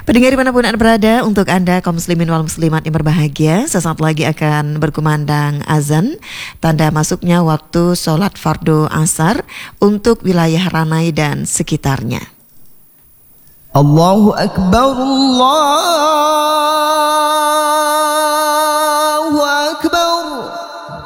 Pendengar dimanapun Anda berada, untuk Anda kaum muslimin wal muslimat yang berbahagia, sesaat lagi akan berkumandang azan, tanda masuknya waktu sholat fardu asar untuk wilayah Ranai dan sekitarnya. Allahu Akbar, Allah